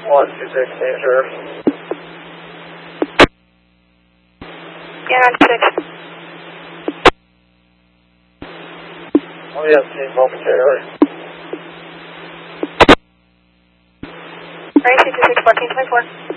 126 danger. Yeah, 96. Oh yes, need momentarily. Right, 226, 1424.